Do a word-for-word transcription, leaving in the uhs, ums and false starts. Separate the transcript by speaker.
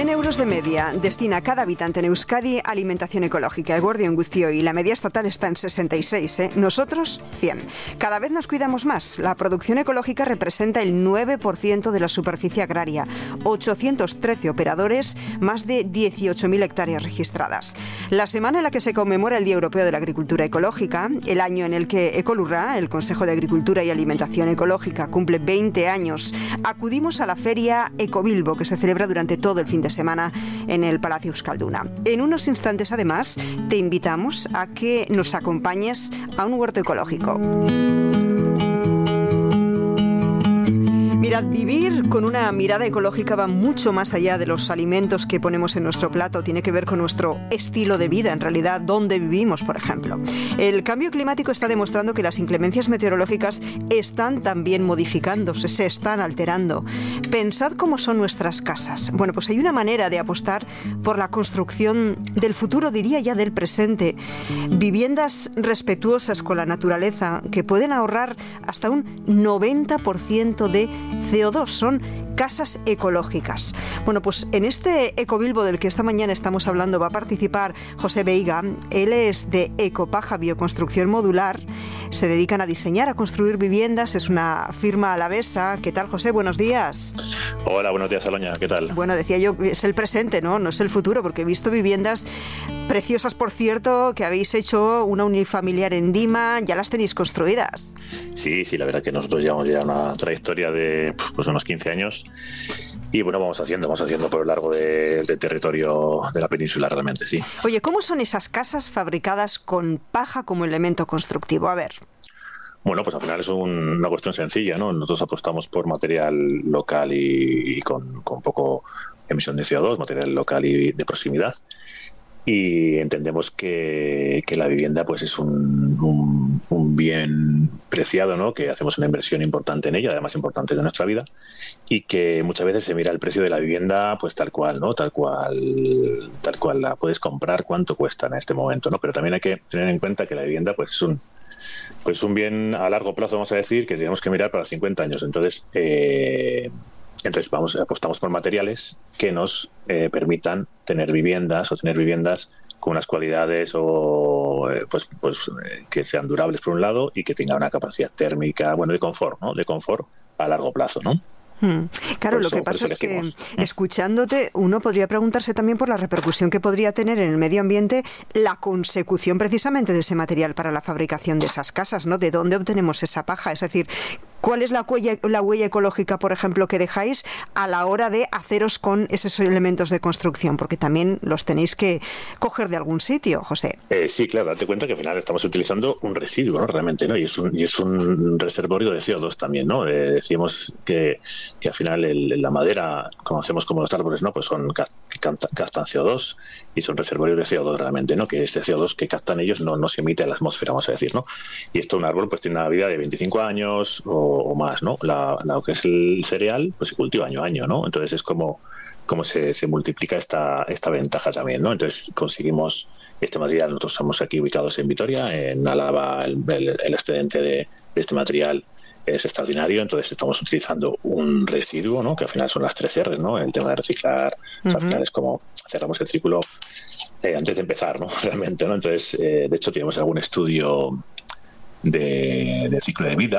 Speaker 1: cien euros de media destina cada habitante en Euskadi a alimentación ecológica. Eguerdion guztioi, y la media estatal está en sesenta y seis, ¿eh? Nosotros, cien. Cada vez nos cuidamos más. La producción ecológica representa el nueve por ciento de la superficie agraria, ochocientos trece operadores, más de dieciocho mil hectáreas registradas. La semana en la que se conmemora el Día Europeo de la Agricultura Ecológica, el año en el que Ecolurra, el Consejo de Agricultura y Alimentación Ecológica, cumple veinte años, acudimos a la feria Ecobilbo, que se celebra durante todo el fin de semana en el Palacio Euskalduna. En unos instantes, además, te invitamos a que nos acompañes a un huerto ecológico. Mirad, vivir con una mirada ecológica va mucho más allá de los alimentos que ponemos en nuestro plato. Tiene que ver con nuestro estilo de vida, en realidad, dónde vivimos, por ejemplo. El cambio climático está demostrando que las inclemencias meteorológicas están también modificándose, se están alterando. Pensad cómo son nuestras casas. Bueno, pues hay una manera de apostar por la construcción del futuro, diría ya del presente. Viviendas respetuosas con la naturaleza que pueden ahorrar hasta un noventa por ciento de C O dos, son casas ecológicas. Bueno, pues en este Ecobilbo del que esta mañana estamos hablando va a participar José Veiga. Él es de Ecopaja Bioconstrucción Modular. Se dedican a diseñar, a construir viviendas. Es una firma alavesa. ¿Qué tal, José? Buenos días.
Speaker 2: Hola, buenos días, Aloña. ¿Qué tal?
Speaker 1: Bueno, decía yo, es el presente, ¿no? No es el futuro, porque he visto viviendas preciosas, por cierto, que habéis hecho una unifamiliar en Dima. Ya las tenéis construidas.
Speaker 2: Sí, sí, la verdad que nosotros llevamos ya una trayectoria de pues, unos quince años. Y bueno, vamos haciendo, vamos haciendo por lo largo del de territorio de la península, realmente, sí.
Speaker 1: Oye, ¿cómo son esas casas fabricadas con paja como elemento constructivo? A ver.
Speaker 2: Bueno, pues al final es un, una cuestión sencilla, ¿no? Nosotros apostamos por material local y, y con, con poco emisión de C O dos, material local y de proximidad. Y entendemos que, que la vivienda pues es un, un, un bien preciado, ¿no? Que hacemos una inversión importante en ella, además importante de nuestra vida, y que muchas veces se mira el precio de la vivienda pues tal cual, ¿no? Tal cual, tal cual la puedes comprar, cuánto cuesta en este momento, ¿no? Pero también hay que tener en cuenta que la vivienda pues es un pues un bien a largo plazo, vamos a decir, que tenemos que mirar para los cincuenta años. Entonces, eh, Entonces vamos, apostamos por materiales que nos eh, permitan tener viviendas o tener viviendas con unas cualidades o eh, pues, pues eh, que sean durables por un lado y que tengan una capacidad térmica, bueno, de confort, ¿no? De confort a largo plazo, ¿no?
Speaker 1: Hmm. Claro,
Speaker 2: Por
Speaker 1: lo
Speaker 2: eso,
Speaker 1: que pasa es que
Speaker 2: elegimos.
Speaker 1: escuchándote uno podría preguntarse también por la repercusión que podría tener en el medio ambiente la consecución precisamente de ese material para la fabricación de esas casas, ¿no? ¿De dónde obtenemos esa paja? Es decir, ¿cuál es la huella, la huella ecológica, por ejemplo, que dejáis a la hora de haceros con esos elementos de construcción? Porque también los tenéis que coger de algún sitio, José.
Speaker 2: Eh, sí, claro, date cuenta que al final estamos utilizando un residuo, ¿no? Realmente, ¿no? Y es un, y es un reservorio de C O dos también, ¿no? Eh, decíamos que, que al final el, la madera, conocemos como los árboles, ¿no? Pues son que captan C O dos y son reservorios de C O dos realmente, ¿no? Que ese C O dos que captan ellos no, no se emite a la atmósfera, vamos a decir, ¿no? Y esto un árbol pues tiene una vida de veinticinco años o o más, ¿no? La, la, lo que es el cereal, pues se cultiva año a año, ¿no? Entonces es como, como se, se multiplica esta, esta ventaja también, ¿no? Entonces conseguimos este material. Nosotros estamos aquí ubicados en Vitoria, en Álava. El, el, el excedente de, de este material es extraordinario, entonces estamos utilizando un residuo, ¿no? Que al final son las tres R, ¿no? El tema de reciclar, uh-huh. O sea, al final es como cerramos el círculo eh, antes de empezar, ¿no? Realmente, ¿no? Entonces, eh, de hecho, tenemos algún estudio de, de ciclo de vida